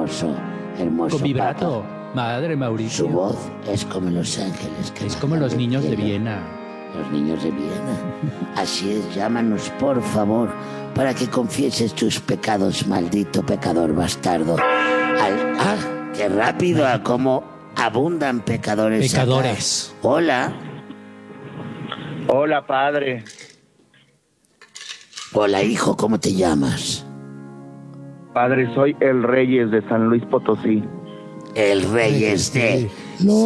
hermoso Con vibrato. Papa. Madre Su Mauricio. voz es como los ángeles que Es bajan como los del niños de cielo. Viena. Los niños de Viena. Así es, llámanos por favor para que confieses tus pecados, maldito pecador bastardo. ¡Qué rápido! A cómo abundan pecadores. Pecadores. Acá. Hola. Hola, padre. Hola, hijo, ¿cómo te llamas? Padre, soy el Reyes de San Luis Potosí. El Reyes de...